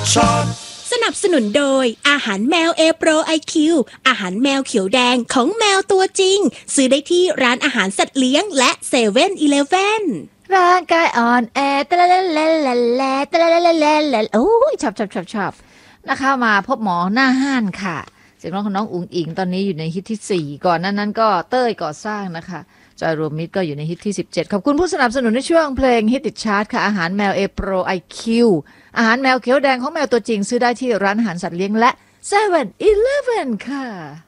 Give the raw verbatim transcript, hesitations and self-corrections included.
สนับสนุนโดยอาหารแมวเอโปรไอคิวอาหารแมวเขียวแดงของแมวตัวจริงซื้อได้ที่ร้านอาหารสัตว์เลี้ยงและเซเว่นอีเลฟเว่นร่างกายอ่อนแอตะละละละละละตะละละละละละโอ้ยชอบชอบชอบชอบนะคะมาพบหมอหน้าห้านค่ะเสียงร้องของน้องอุ๋งอิงตอนนี้อยู่ในฮิตที่สี่ก่อนนั้นนั้นก็เต้ยก่อสร้างนะคะจอยรวมมิตรก็อยู่ในฮิตที่สิบเจ็ดขอบคุณผู้สนับสนุนในช่วงเพลงฮิตติดชาร์ตค่ะอาหารแมวเอโปรไอคิวอาหารแมวเขียวแดงของแมวตัวจริงซื้อได้ที่ร้านอาหารสัตว์เลี้ยงและเซเว่นอีเลฟเว่นค่ะ